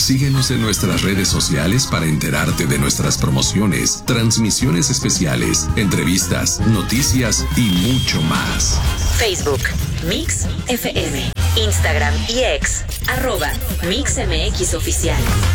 Síguenos en nuestras redes sociales para enterarte de nuestras promociones, transmisiones especiales, entrevistas, noticias y mucho más. Facebook, Mix FM. Instagram y X, @MixMX Oficial.